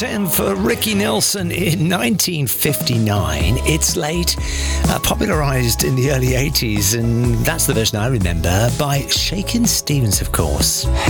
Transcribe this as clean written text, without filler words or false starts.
10 for Ricky Nelson in 1959. It's Late, popularised in the early 80s, and that's the version I remember by Shakin' Stevens, of course.